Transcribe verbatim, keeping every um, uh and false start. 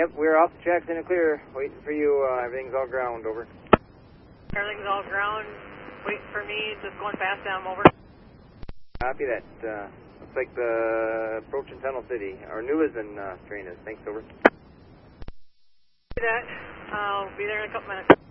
Yep, we're off the tracks in the clear. Waiting for you. Uh, everything's all ground, over. Everything's all ground. Waiting for me. Just going past them, over. Copy that. Uh, looks like the approaching Tunnel City. Our newest and uh, train is. Thanks, over. Copy that. I'll be there in a couple minutes.